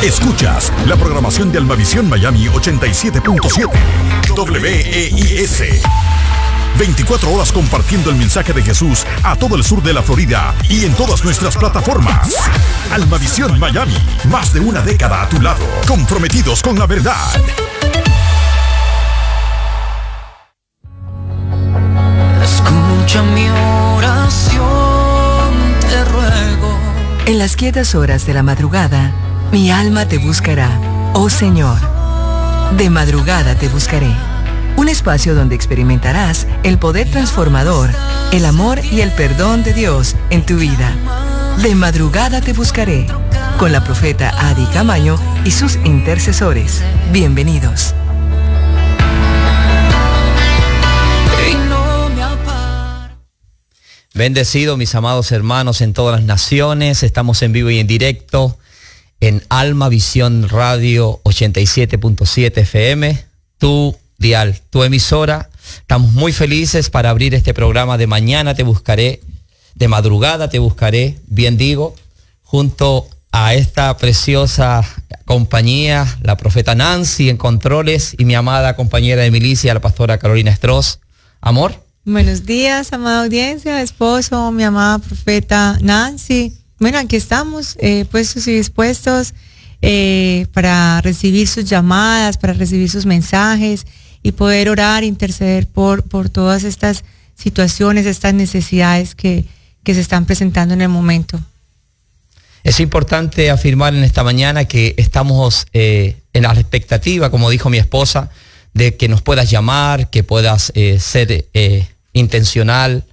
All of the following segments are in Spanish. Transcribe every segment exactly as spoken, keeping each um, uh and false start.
Escuchas la programación de Almavisión Miami ochenta y siete punto siete. W E I S. veinticuatro horas compartiendo el mensaje de Jesús a todo el sur de la Florida y en todas nuestras plataformas. Almavisión Miami, más de una década a tu lado, comprometidos con la verdad. Escucha mi oración, te ruego. En las quietas horas de la madrugada, mi alma te buscará, oh Señor. De madrugada te buscaré. Un espacio donde experimentarás el poder transformador, el amor y el perdón de Dios en tu vida. De madrugada te buscaré, con la profeta Adi Camaño y sus intercesores. Bienvenidos. Bendecido, mis amados hermanos en todas las naciones. Estamos en vivo y en directo en Almavisión Radio ochenta y siete punto siete F M, tu dial, tu emisora. Estamos muy felices para abrir este programa de Mañana te buscaré, de madrugada te buscaré, bien digo, junto a esta preciosa compañía, la profeta Nancy en controles y mi amada compañera de milicia, la pastora Carolina Stross. Amor. Buenos días, amada audiencia, esposo, mi amada profeta Nancy. Bueno, aquí estamos, eh, puestos y dispuestos eh, para recibir sus llamadas, para recibir sus mensajes y poder orar, interceder por, por todas estas situaciones, estas necesidades que, que se están presentando en el momento. Es importante afirmar en esta mañana que estamos eh, en la expectativa, como dijo mi esposa, de que nos puedas llamar, que puedas eh, ser eh, intencional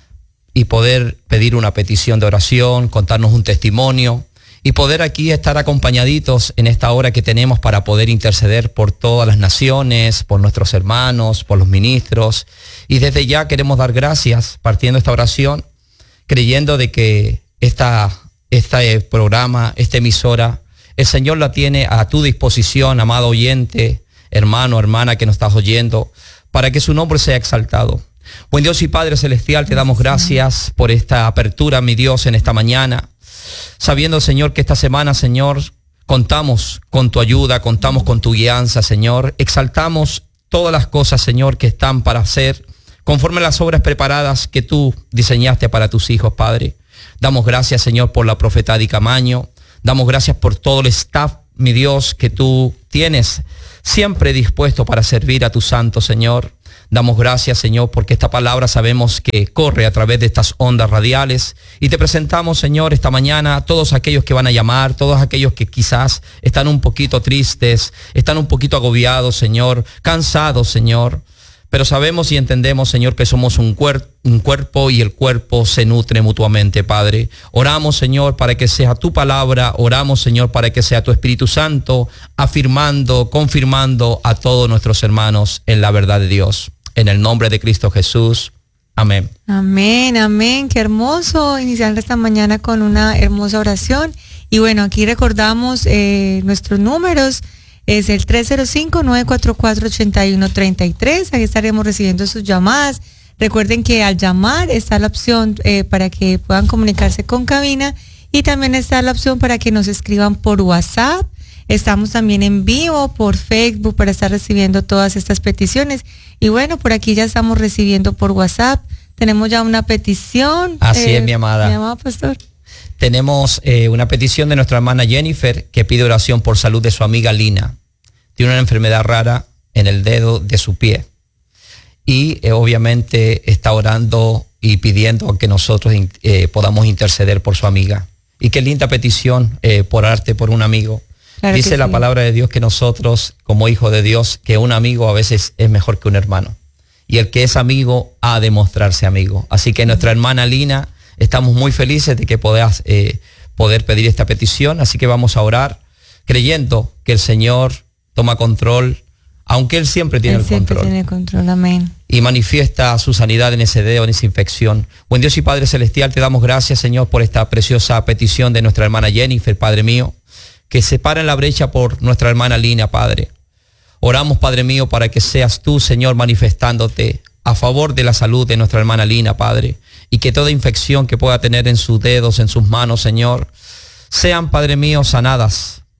y poder pedir una petición de oración, contarnos un testimonio y poder aquí estar acompañaditos en esta hora que tenemos para poder interceder por todas las naciones, por nuestros hermanos, por los ministros. Y desde ya queremos dar gracias partiendo esta oración, creyendo de que esta, este programa, esta emisora, el Señor la tiene a tu disposición, amado oyente, hermano, hermana que nos estás oyendo, para que su nombre sea exaltado. Buen Dios y Padre Celestial, te damos gracias por esta apertura, mi Dios, en esta mañana, sabiendo, Señor, que esta semana, Señor, contamos con tu ayuda, contamos con tu guianza, Señor, exaltamos todas las cosas, Señor, que están para hacer, conforme a las obras preparadas que tú diseñaste para tus hijos, Padre. Damos gracias, Señor, por la profeta Adi Camaño, damos gracias por todo el staff, mi Dios, que tú tienes siempre dispuesto para servir a tu santo, Señor. Damos gracias, Señor, porque esta palabra sabemos que corre a través de estas ondas radiales. Y te presentamos, Señor, esta mañana a todos aquellos que van a llamar, todos aquellos que quizás están un poquito tristes, están un poquito agobiados, Señor, cansados, Señor. Pero sabemos y entendemos, Señor, que somos un, cuer- un cuerpo y el cuerpo se nutre mutuamente, Padre. Oramos, Señor, para que sea tu palabra. Oramos, Señor, para que sea tu Espíritu Santo afirmando, confirmando a todos nuestros hermanos en la verdad de Dios. En el nombre de Cristo Jesús. Amén. Amén, amén. Qué hermoso iniciar esta mañana con una hermosa oración. Y bueno, aquí recordamos eh, nuestros números. Es el tres cero cinco, nueve cuatro cuatro, ocho uno tres tres. Aquí estaremos recibiendo sus llamadas. Recuerden que al llamar está la opción eh, para que puedan comunicarse con cabina y también está la opción para que nos escriban por WhatsApp. Estamos también en vivo por Facebook para estar recibiendo todas estas peticiones. Y bueno, por aquí ya estamos recibiendo por WhatsApp. Tenemos ya una petición. Así eh, es, mi amada. Mi amado pastor. Tenemos eh, una petición de nuestra hermana Jennifer que pide oración por salud de su amiga Lina. Tiene una enfermedad rara en el dedo de su pie. Y eh, obviamente está orando y pidiendo que nosotros eh, podamos interceder por su amiga. Y qué linda petición eh, por arte por un amigo. Claro. Dice la sí. palabra de Dios que nosotros, como hijos de Dios, que un amigo a veces es mejor que un hermano. Y el que es amigo ha de mostrarse amigo. Así que nuestra hermana Lina, estamos muy felices de que puedas eh, poder pedir esta petición. Así que vamos a orar creyendo que el Señor toma control, aunque Él siempre tiene Él el siempre control. Tiene control, amén. Y manifiesta su sanidad en ese dedo, en esa infección. Buen Dios y Padre Celestial, te damos gracias, Señor, por esta preciosa petición de nuestra hermana Jennifer, Padre mío, que separa en la brecha por nuestra hermana Lina, Padre. Oramos, Padre mío, para que seas tú, Señor, manifestándote a favor de la salud de nuestra hermana Lina, Padre, y que toda infección que pueda tener en sus dedos, en sus manos, Señor, sean, Padre mío, sanadas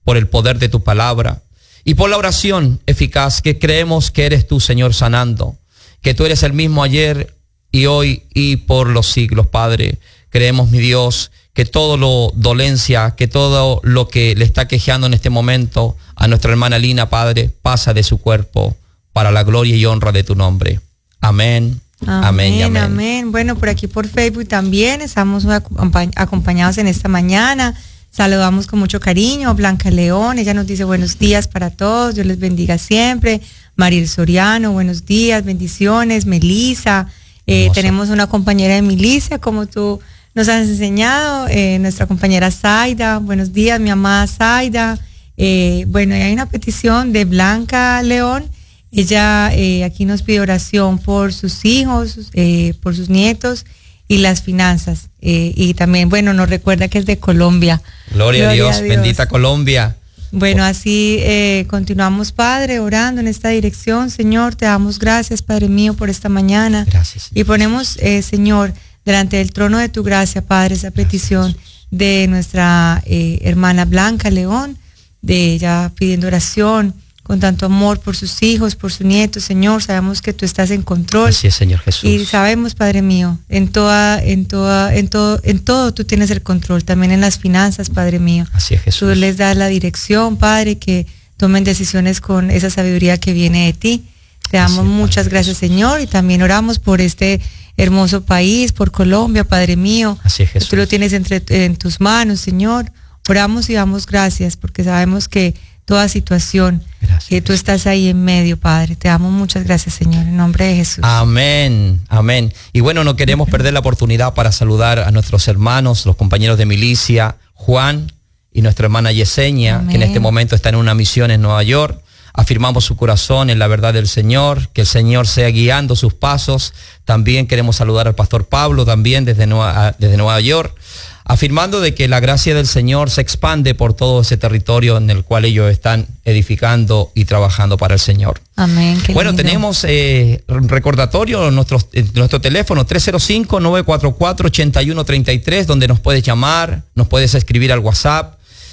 por el poder de tu palabra y por la oración eficaz que creemos que eres tú, Señor, sanando, que tú eres el mismo ayer y hoy y por los siglos, Padre. Creemos, mi Dios, que todo lo dolencia, que todo lo que le está quejando en este momento a nuestra hermana Lina, Padre, pasa de su cuerpo para la gloria y honra de tu nombre. Amén. Amén, amén, y amén. amén. Bueno, por aquí por Facebook también estamos acompañados en esta mañana. Saludamos con mucho cariño a Blanca León. Ella nos dice buenos días para todos. Dios les bendiga siempre. Mariel Soriano, buenos días, bendiciones. Melisa, eh, tenemos una compañera de milicia, como tú nos has enseñado, eh, nuestra compañera Zaida. Buenos días, mi amada Zaida. Eh, bueno, y hay una petición de Blanca León. Ella eh, aquí nos pide oración por sus hijos, eh, por sus nietos y las finanzas. Eh, y también, bueno, nos recuerda que es de Colombia. Gloria, Gloria a, Dios, a Dios, bendita Colombia. Bueno, así eh, continuamos, Padre, orando en esta dirección. Señor, te damos gracias, Padre mío, por esta mañana. Gracias. Y ponemos, eh, Señor, delante del trono de tu gracia, Padre, esa petición gracias, de nuestra eh, hermana Blanca León, de ella pidiendo oración con tanto amor por sus hijos, por su nieto. Señor, sabemos que tú estás en control. Así es, Señor Jesús. Y sabemos, Padre mío, en toda, en toda, en todo, en todo tú tienes el control, también en las finanzas, Padre mío. Así es, Jesús. Tú les das la dirección, Padre, que tomen decisiones con esa sabiduría que viene de ti. Te damos es, muchas Padre gracias, Jesús. Señor, y también oramos por este hermoso país, por Colombia, Padre mío. Así es, Jesús. Tú lo tienes entre, en tus manos, Señor. Oramos y damos gracias porque sabemos que toda situación, gracias, que tú Jesús. Estás ahí en medio, Padre. Te damos muchas gracias, Señor, en nombre de Jesús. Amén, amén. Y bueno, no queremos perder la oportunidad para saludar a nuestros hermanos, los compañeros de milicia, Juan y nuestra hermana Yesenia, amén, que en este momento está en una misión en Nueva York. Afirmamos su corazón en la verdad del Señor, que el Señor sea guiando sus pasos. También queremos saludar al pastor Pablo, también desde Nueva, desde Nueva York, afirmando de que la gracia del Señor se expande por todo ese territorio en el cual ellos están edificando y trabajando para el Señor. Amén. Bueno, lindo. Tenemos eh, recordatorio, nuestro, eh, nuestro teléfono tres cero cinco, nueve cuatro cuatro, ocho uno tres tres, donde nos puedes llamar, nos puedes escribir al WhatsApp.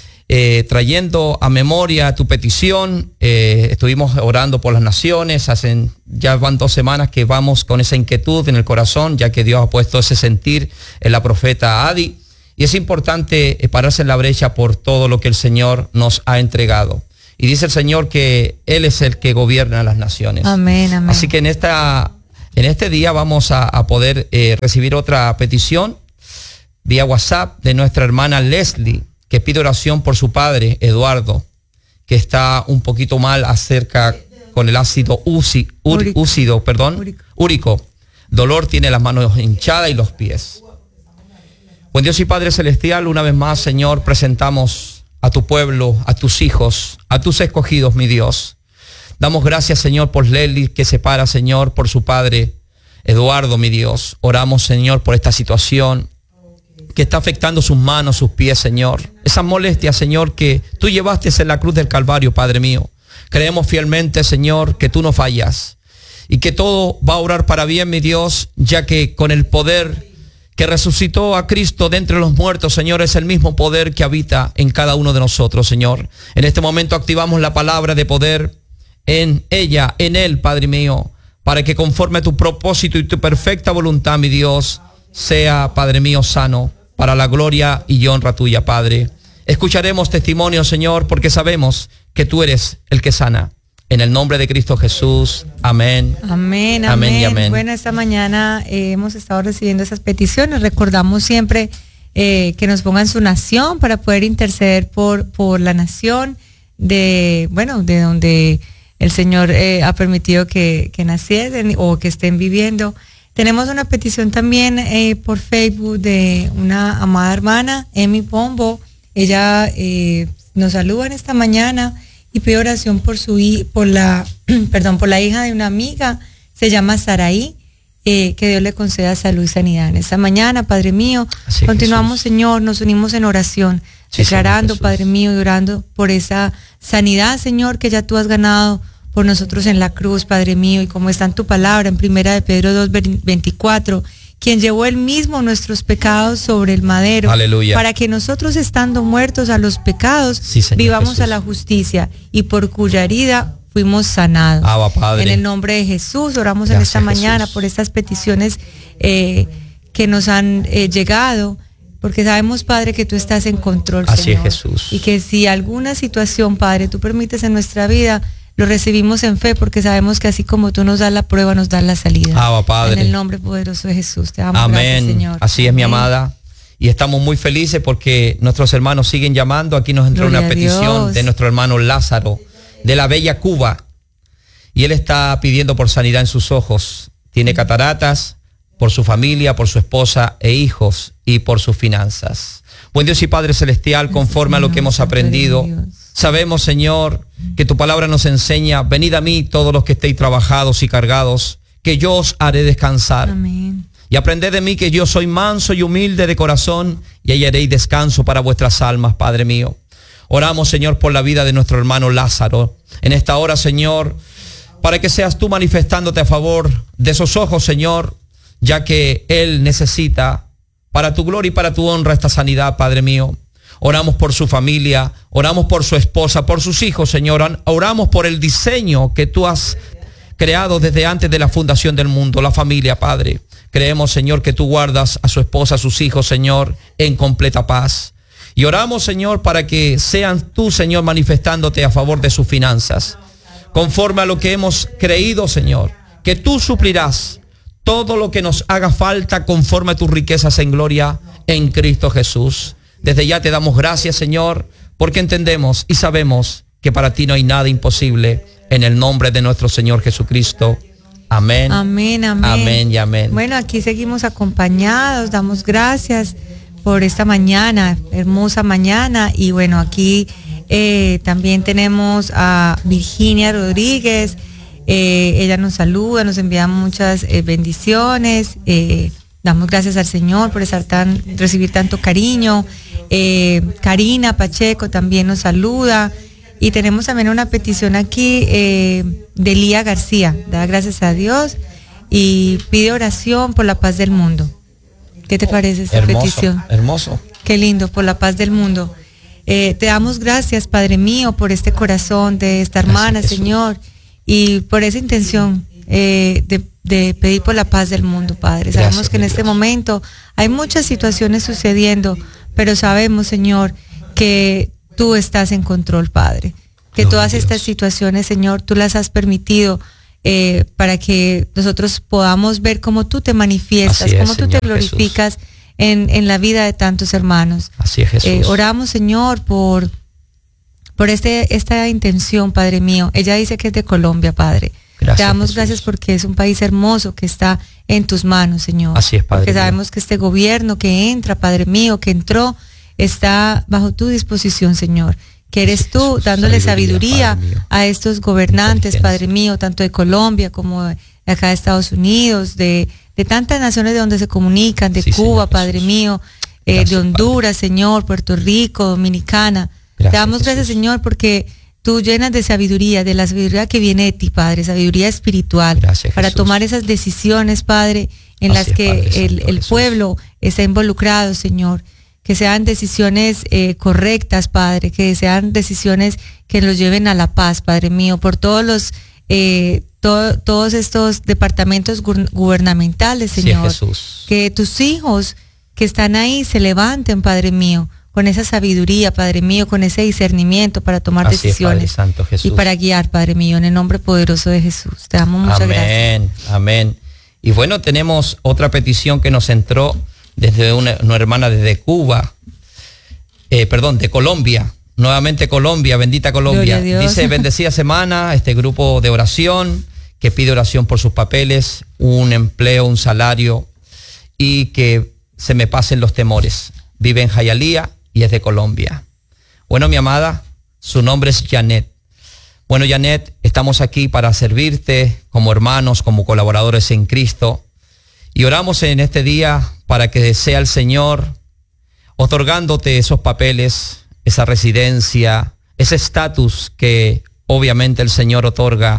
Eh, trayendo a memoria tu petición. Eh, estuvimos orando por las naciones, hacen ya van dos semanas que vamos con esa inquietud en el corazón, ya que Dios ha puesto ese sentir en la profeta Adi, y es importante eh, pararse en la brecha por todo lo que el Señor nos ha entregado. Y dice el Señor que Él es el que gobierna las naciones. Amén, amén. Así que en, esta, en este día vamos a, a poder eh, recibir otra petición vía WhatsApp de nuestra hermana Leslie, que pide oración por su padre, Eduardo, que está un poquito mal acerca con el ácido usi, ur, úcido, perdón, úrico. úrico. Dolor, tiene las manos hinchadas y los pies. Buen Dios y Padre Celestial, una vez más, Señor, presentamos a tu pueblo, a tus hijos, a tus escogidos, mi Dios. Damos gracias, Señor, por Leslie, que se para, Señor, por su padre, Eduardo, mi Dios. Oramos, Señor, por esta situación que está afectando sus manos, sus pies, Señor. Esa molestia, Señor, que tú llevaste en la cruz del Calvario, Padre mío. Creemos fielmente, Señor, que tú no fallas y que todo va a obrar para bien, mi Dios, ya que con el poder que resucitó a Cristo de entre los muertos, Señor, es el mismo poder que habita en cada uno de nosotros, Señor. En este momento activamos la palabra de poder en ella, en él, Padre mío, para que conforme a tu propósito y tu perfecta voluntad, mi Dios, sea, Padre mío, sano, para la gloria y honra tuya, Padre. Escucharemos testimonios, Señor, porque sabemos que tú eres el que sana. En el nombre de Cristo Jesús. Amén. Amén, amén. Amén y amén. Bueno, esta mañana eh, hemos estado recibiendo esas peticiones. Recordamos siempre eh, que nos pongan su nación para poder interceder por, por la nación de, bueno, de donde el Señor eh, ha permitido que, que naciesen o que estén viviendo. Tenemos una petición también eh, por Facebook de una amada hermana, Emi Pombo. Ella eh, nos saluda en esta mañana y pide oración por su por la perdón por la hija de una amiga, se llama Saraí, eh, que Dios le conceda salud y sanidad. En esta mañana, Padre mío, así continuamos, Jesús. Señor, nos unimos en oración, sí, declarando, Señor, Padre mío, y orando por esa sanidad, Señor, que ya tú has ganado por nosotros en la cruz, Padre mío, y como está en tu palabra en primera de Pedro dos veinticuatro, quien llevó él mismo nuestros pecados sobre el madero. Aleluya. Para que nosotros, estando muertos a los pecados, Sí, Señor vivamos Jesús. a la justicia, y por cuya herida fuimos sanados. Abba, Padre. En el nombre de Jesús oramos Gracias, en esta mañana Jesús. por estas peticiones eh, que nos han eh, llegado, porque sabemos, Padre, que tú estás en control, Así Señor. es, Jesús. Y que si alguna situación, Padre, tú permites en nuestra vida, lo recibimos en fe, porque sabemos que así como tú nos das la prueba, nos das la salida. Abba, Padre. En el nombre poderoso de Jesús. Te damos Amén. gracias, Señor. Así es, mi Amén. amada. Y estamos muy felices porque nuestros hermanos siguen llamando. Aquí nos entró Gloria una a petición Dios. de nuestro hermano Lázaro, de la bella Cuba. Y él está pidiendo por sanidad en sus ojos. Tiene cataratas, por su familia, por su esposa e hijos, y por sus finanzas. Buen Dios y Padre Celestial, conforme a lo que hemos aprendido, sabemos, Señor, que tu palabra nos enseña: venid a mí todos los que estéis trabajados y cargados, que yo os haré descansar. Amén. Y aprended de mí, que yo soy manso y humilde de corazón, y hallaréis descanso para vuestras almas, Padre mío. Oramos, Señor, por la vida de nuestro hermano Lázaro. En esta hora, Señor, para que seas tú manifestándote a favor de esos ojos, Señor, ya que él necesita, para tu gloria y para tu honra, esta sanidad, Padre mío. Oramos por su familia, oramos por su esposa, por sus hijos, Señor. Oramos por el diseño que tú has creado desde antes de la fundación del mundo, la familia, Padre. Creemos, Señor, que tú guardas a su esposa, a sus hijos, Señor, en completa paz. Y oramos, Señor, para que sean tú, Señor, manifestándote a favor de sus finanzas, conforme a lo que hemos creído, Señor, que tú suplirás todo lo que nos haga falta conforme a tus riquezas en gloria en Cristo Jesús. Desde ya te damos gracias, Señor, porque entendemos y sabemos que para ti no hay nada imposible, en el nombre de nuestro Señor Jesucristo. Amén. Amén, amén. Amén y amén. Bueno, aquí seguimos acompañados, damos gracias por esta mañana, hermosa mañana. Y bueno, aquí eh, también tenemos a Virginia Rodríguez. Eh, ella nos saluda, nos envía muchas eh, bendiciones. Eh, damos gracias al Señor por estar tan, recibir tanto cariño. Eh, Karina Pacheco también nos saluda. Y tenemos también una petición aquí eh, de Lía García. Da gracias a Dios y pide oración por la paz del mundo. ¿Qué te parece esta Hermoso, petición? hermoso. Qué lindo, por la paz del mundo. Eh, te damos gracias, Padre mío, por este corazón de esta hermana, Gracias, Jesús. Señor, y por esa intención eh, de, de pedir por la paz del mundo, Padre. Gracias, Sabemos que en mi este Dios. momento hay muchas situaciones sucediendo, pero sabemos, Señor, que tú estás en control, Padre. Que Gloria todas a Dios. estas situaciones, Señor, tú las has permitido eh, para que nosotros podamos ver cómo tú te manifiestas, Así es, cómo tú te Señor glorificas en, en la vida de tantos hermanos. Así es, Jesús. Eh, oramos, Señor, por, por este, esta intención, Padre mío. Ella dice que es de Colombia, Padre. Gracias, Te damos Jesús. gracias porque es un país hermoso que está en tus manos, Señor. Así es, Padre Porque mío. sabemos que este gobierno que entra, Padre mío, que entró, está bajo tu disposición, Señor. Que eres Así es, tú Jesús. dándole Sabiduría, sabiduría, Padre mío. a estos gobernantes, Inteligencia. Padre mío, tanto de Colombia como de acá de Estados Unidos, de, de tantas naciones de donde se comunican, de Sí, Cuba, Señor Padre Jesús. mío, eh, Gracias, de Honduras, Señor, Puerto Rico, Dominicana. Gracias, Te damos gracias, Jesús. Señor, porque tú llenas de sabiduría, de la sabiduría que viene de ti, Padre, sabiduría espiritual, Gracias, para Jesús. tomar esas decisiones, Padre, en Así las es, que Padre Santo, el, el Jesús. pueblo está involucrado, Señor. Que sean decisiones eh, correctas, Padre, que sean decisiones que los lleven a la paz, Padre mío, por todos los eh, to- todos estos departamentos gur- gubernamentales, Así es, Señor. Jesús. Que tus hijos que están ahí se levanten, Padre mío, con esa sabiduría, Padre mío, con ese discernimiento para tomar Así es, Padre decisiones Santo, Jesús. y para guiar, Padre mío, en el nombre poderoso de Jesús. Te damos muchas amén, gracias. amén. Y bueno, tenemos otra petición que nos entró desde una, una hermana desde Cuba, eh, perdón, de Colombia, nuevamente Colombia, bendita Colombia. Gloria a Dios. Dice, bendecida semana, este grupo de oración, que pide oración por sus papeles, un empleo, un salario, y que se me pasen los temores. Vive en Hialeah y es de Colombia. Bueno, mi amada, su nombre es Janet. Bueno, Janet, estamos aquí para servirte como hermanos, como colaboradores en Cristo. Y oramos en este día para que sea el Señor otorgándote esos papeles, esa residencia, ese estatus que obviamente el Señor otorga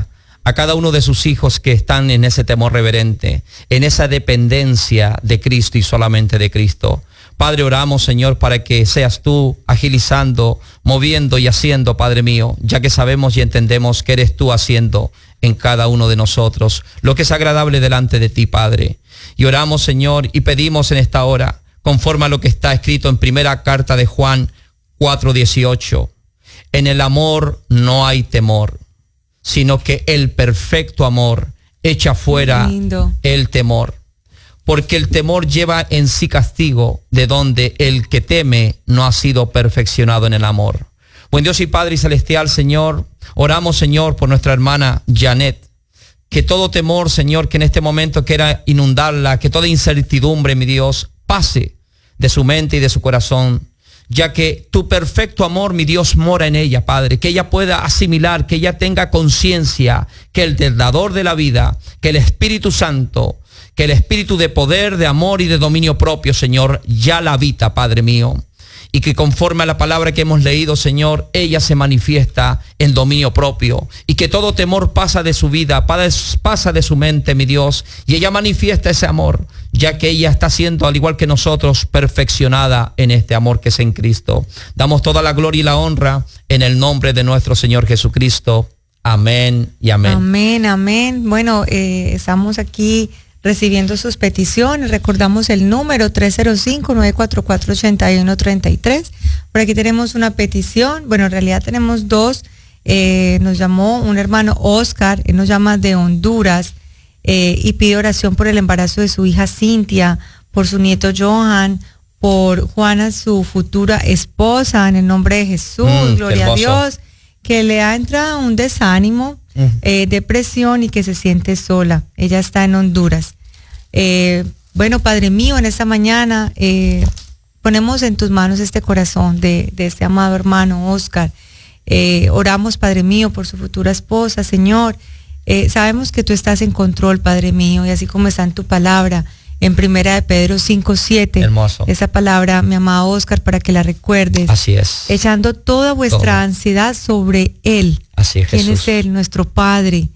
a cada uno de sus hijos que están en ese temor reverente, en esa dependencia de Cristo y solamente de Cristo. Padre, oramos, Señor, para que seas tú agilizando, moviendo y haciendo, Padre mío, ya que sabemos y entendemos que eres tú haciendo en cada uno de nosotros lo que es agradable delante de ti, Padre. Y oramos, Señor, y pedimos en esta hora, conforme a lo que está escrito en primera carta de Juan cuatro dieciocho, en el amor no hay temor, sino que el perfecto amor echa fuera el temor. Porque el temor lleva en sí castigo, de donde el que teme no ha sido perfeccionado en el amor. Buen Dios y Padre celestial, Señor, oramos, Señor, por nuestra hermana Janet, que todo temor, Señor, que en este momento quiera inundarla, que toda incertidumbre, mi Dios, pase de su mente y de su corazón, ya que tu perfecto amor, mi Dios, mora en ella, Padre, que ella pueda asimilar, que ella tenga conciencia que el dador de la vida, que el Espíritu Santo, que el espíritu de poder, de amor y de dominio propio, Señor, ya la habita, Padre mío. Y que conforme a la palabra que hemos leído, Señor, ella se manifiesta en dominio propio. Y que todo temor pasa de su vida, pasa de su mente, mi Dios. Y ella manifiesta ese amor, ya que ella está siendo, al igual que nosotros, perfeccionada en este amor que es en Cristo. Damos toda la gloria y la honra en el nombre de nuestro Señor Jesucristo. Amén y amén. Amén, amén. Bueno, eh, estamos aquí recibiendo sus peticiones. Recordamos el número tres cero cinco, nueve cuatro cuatro, ocho uno tres tres. Por aquí tenemos una petición. Bueno, en realidad tenemos dos. Eh, nos llamó un hermano Oscar, él nos llama de Honduras eh, y pide oración por el embarazo de su hija Cintia, por su nieto Johan, por Juana, su futura esposa, en el nombre de Jesús. Mm, gloria a Dios. Que le ha entrado un desánimo, mm. eh, depresión y que se siente sola. Ella está en Honduras. Eh, bueno, Padre mío, en esta mañana eh, ponemos en tus manos este corazón de, de este amado hermano Oscar. Eh, oramos, Padre mío, por su futura esposa, Señor. Eh, sabemos que tú estás en control, Padre mío, y así como está en tu palabra, en primera de Pedro cinco siete. Hermoso. Esa palabra, mi amado Oscar, para que la recuerdes. Así es. Echando toda vuestra Todo. ansiedad sobre Él. Así es, ¿Quién Jesús? es Él? Nuestro Padre.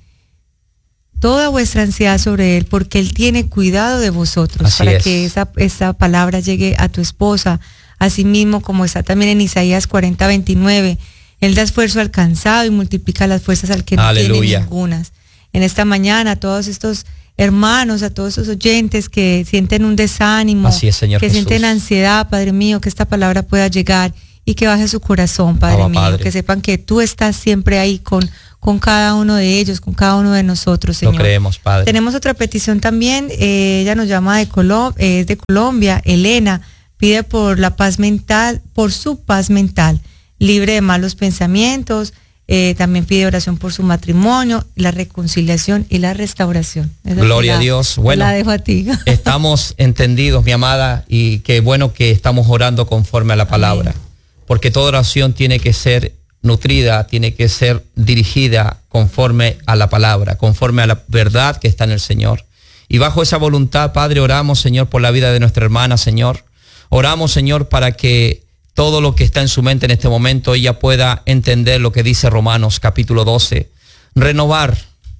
Toda vuestra ansiedad sobre Él, porque Él tiene cuidado de vosotros. Así para es. que esa, esa palabra llegue a tu esposa. Así mismo como está también en Isaías cuarenta veintinueve. Él da esfuerzo al cansado y multiplica las fuerzas al que no Aleluya. tiene ningunas. En esta mañana, todos estos hermanos, a todos esos oyentes que sienten un desánimo, Así es, Señor que Jesús. sienten ansiedad, Padre mío, que esta palabra pueda llegar y que baje su corazón, Padre Abba, mío, Padre. que sepan que tú estás siempre ahí con, con cada uno de ellos, con cada uno de nosotros, Señor. Lo creemos, Padre. Tenemos otra petición también, eh, ella nos llama de, Colom eh, de Colombia, Elena, pide por la paz mental, por su paz mental, libre de malos pensamientos. Eh, también pide oración por su matrimonio, la reconciliación y la restauración. Esa Gloria la, a Dios. Bueno, la dejo a ti. Estamos entendidos, mi amada, y qué bueno que estamos orando conforme a la palabra. Amén. Porque toda oración tiene que ser nutrida, tiene que ser dirigida conforme a la palabra, conforme a la verdad que está en el Señor. Y bajo esa voluntad, Padre, oramos, Señor, por la vida de nuestra hermana, Señor. Oramos, Señor, para que todo lo que está en su mente en este momento, ella pueda entender lo que dice Romanos capítulo doce. Renovar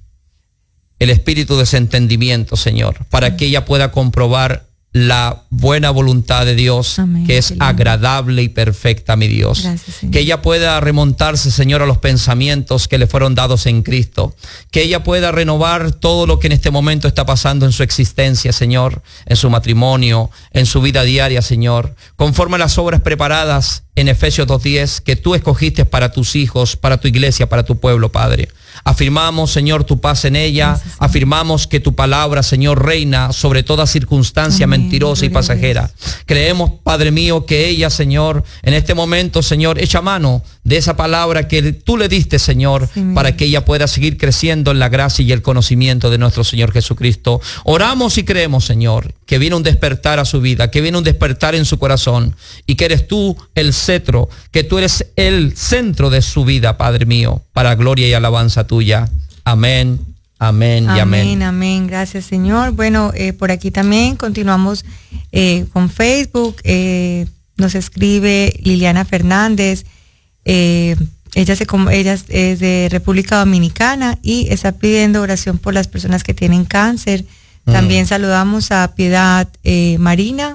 el espíritu de ese entendimiento, Señor, para que ella pueda comprobar la buena voluntad de Dios, Amén, que es agradable y perfecta, mi Dios. Gracias, que ella pueda remontarse, Señor, a los pensamientos que le fueron dados en Cristo. Que ella pueda renovar todo lo que en este momento está pasando en su existencia, Señor, en su matrimonio, en su vida diaria, Señor. Conforme a las obras preparadas en Efesios dos diez, que tú escogiste para tus hijos, para tu iglesia, para tu pueblo, Padre. Afirmamos, Señor, tu paz en ella. Gracias, afirmamos que tu palabra, Señor, reina sobre toda circunstancia Amén, mentirosa y pasajera. Creemos, Padre mío, que ella, Señor, en este momento, Señor, echa mano de esa palabra que tú le diste, Señor, sí, para que ella pueda seguir creciendo en la gracia y el conocimiento de nuestro Señor Jesucristo. Oramos y creemos, Señor, que viene un despertar a su vida, que viene un despertar en su corazón y que eres tú el cetro, que tú eres el centro de su vida, Padre mío, para gloria y alabanza tuya. Amén, amén y amén. Amén, amén. Gracias, Señor. Bueno, eh, por aquí también continuamos eh, con Facebook. Eh, nos escribe Liliana Fernández. Eh, ella, se, ella es de República Dominicana y está pidiendo oración por las personas que tienen cáncer. Mm. También saludamos a Piedad eh, Marina.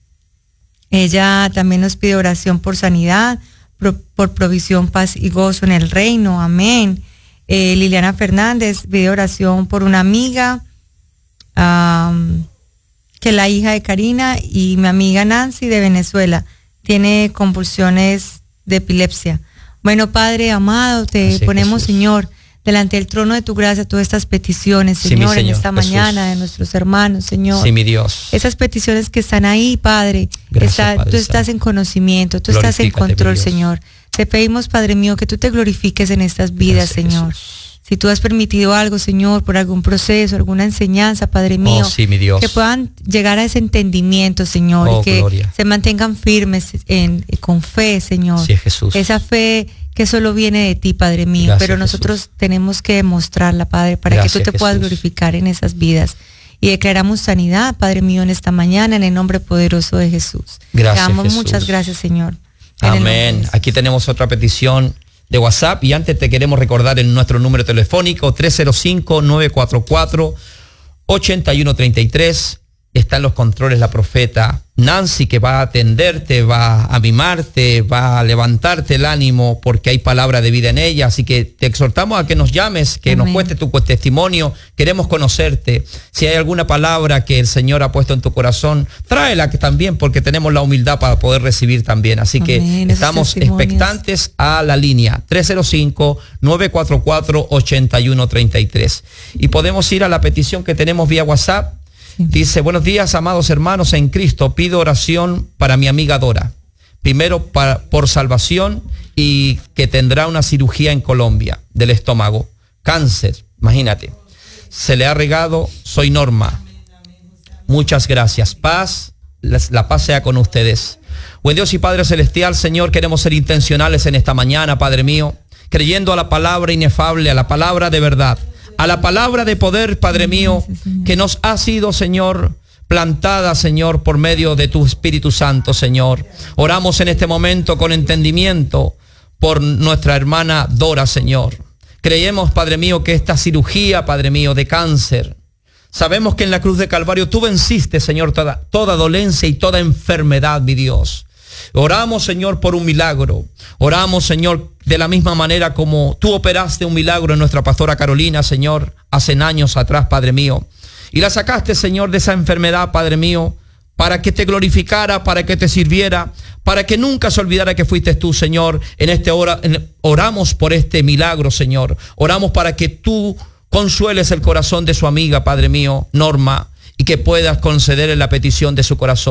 Ella también nos pide oración por sanidad, por, por provisión, paz y gozo en el reino. Amén. Eh, Liliana Fernández pide oración por una amiga, um, que la hija de Karina y mi amiga Nancy de Venezuela tiene convulsiones de epilepsia. Bueno, Padre amado, te Así ponemos, Jesús. Señor, delante del trono de tu gracia todas estas peticiones, Señor, sí, señor en esta Jesús. Mañana de nuestros hermanos, Señor. Sí, mi Dios. Esas peticiones que están ahí, Padre, Gracias, está, Padre tú estás en conocimiento, tú estás en control, Señor. Te pedimos, Padre mío, que tú te glorifiques en estas vidas, Gracias, Señor. Jesús. Si tú has permitido algo, Señor, por algún proceso, alguna enseñanza, Padre mío, oh, sí, mi Dios. que puedan llegar a ese entendimiento, Señor, oh, y que gloria. se mantengan firmes en, con fe, Señor. Sí, Jesús. Esa fe que solo viene de ti, Padre mío, Gracias, pero nosotros Jesús. Tenemos que demostrarla, Padre, para Gracias, que tú te Jesús. Puedas glorificar en esas vidas. Y declaramos sanidad, Padre mío, en esta mañana, en el nombre poderoso de Jesús. Gracias, Te damos Jesús. Muchas gracias, Señor. Amén. Aquí tenemos otra petición de WhatsApp y antes te queremos recordar en nuestro número telefónico tres cero cinco, nueve cuatro cuatro, ocho uno tres tres. Está en los controles la profeta Nancy, que va a atenderte, va a mimarte, va a levantarte el ánimo porque hay palabra de vida en ella. Así que te exhortamos a que nos llames, que Amén. Nos cueste tu testimonio. Queremos conocerte. Si hay alguna palabra que el Señor ha puesto en tu corazón, tráela que también, porque tenemos la humildad para poder recibir también. Así Amén. Que estamos expectantes a la línea tres cero cinco, nueve cuatro cuatro, ocho uno tres tres. Y podemos ir a la petición que tenemos vía WhatsApp. Dice, buenos días, amados hermanos en Cristo, pido oración para mi amiga Dora, primero para, por salvación y que tendrá una cirugía en Colombia del estómago, cáncer, imagínate, se le ha regado, soy Norma, muchas gracias, paz, la, la paz sea con ustedes. Buen Dios y Padre Celestial, Señor, queremos ser intencionales en esta mañana, Padre mío, creyendo a la palabra inefable, a la palabra de verdad, a la palabra de poder, Padre mío, que nos ha sido, Señor, plantada, Señor, por medio de tu Espíritu Santo, Señor. Oramos en este momento con entendimiento por nuestra hermana Dora, Señor. Creemos, Padre mío, que esta cirugía, Padre mío, de cáncer, sabemos que en la cruz de Calvario tú venciste, Señor, toda, toda dolencia y toda enfermedad, mi Dios. Oramos, Señor, por un milagro. Oramos, Señor, de la misma manera como tú operaste un milagro en nuestra pastora Carolina, Señor, hace años atrás, Padre mío. Y la sacaste, Señor, de esa enfermedad, Padre mío, para que te glorificara, para que te sirviera, para que nunca se olvidara que fuiste tú, Señor. En este hora, en, oramos por este milagro, Señor. Oramos para que tú consueles el corazón de su amiga, Padre mío, Norma, y que puedas concederle la petición de su corazón.